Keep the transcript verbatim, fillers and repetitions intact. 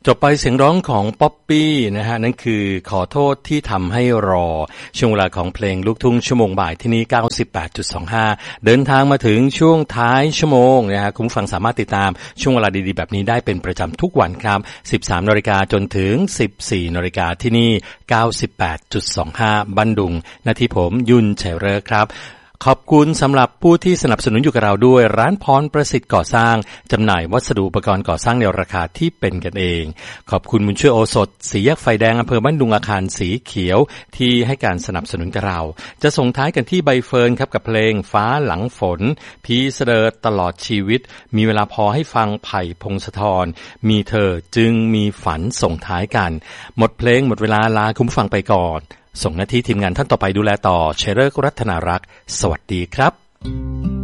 จบไปเสียงร้องของป๊อปปี้นะฮะนั่นคือขอโทษที่ทำให้รอช่วงเวลาของเพลงลูกทุ่งชั่วโมงบ่ายที่นี่ เก้าสิบแปดจุดสองห้า เดินทางมาถึงช่วงท้ายชั่วโมงนะฮะคุณผู้ฟังสามารถติดตามช่วงเวลาดีๆแบบนี้ได้เป็นประจำทุกวันครับ สิบสามนาฬิกาจนถึง สิบสี่นาฬิกาที่นี่ เก้าสิบแปดจุดสองห้า บันดุงหน้าที่ผมยุ่นชัยเริกครับขอบคุณสำหรับผู้ที่สนับสนุนอยู่กับเราด้วยร้านพรประสิทธิ์ก่อสร้างจำหน่ายวัสดุอุปกรณ์ก่อสร้างในราคาที่เป็นกันเองขอบคุณบุญช่วยโอสถสีแยกไฟแดงอำเภอบ้านดุงอาคารสีเขียวที่ให้การสนับสนุนกับเราจะส่งท้ายกันที่ใบเฟิร์นครับกับเพลงฟ้าหลังฝนพีเสดอตลอดชีวิตมีเวลาพอให้ฟังไผ่พงศธรมีเธอจึงมีฝันส่งท้ายกันหมดเพลงหมดเวลาลาคุณผู้ฟังไปก่อนส่งหน้าที่ทีมงานท่านต่อไปดูแลต่อเชเริกรัตนารักษ์สวัสดีครับ